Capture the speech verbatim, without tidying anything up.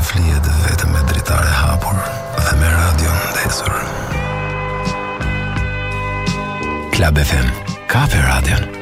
flihet vetëm me dritare hapur dhe me radion ndezur. Klab F M, kape radion.